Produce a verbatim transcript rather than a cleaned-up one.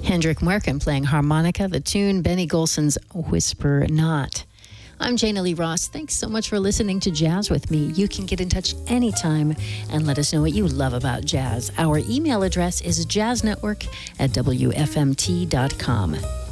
Hendrik Markin playing harmonica, the tune Benny Golson's Whisper Not. I'm Jana Lee Ross. Thanks so much for listening to Jazz with me. You can get in touch anytime and let us know what you love about jazz. Our email address is jazznetwork at w f m t dot com.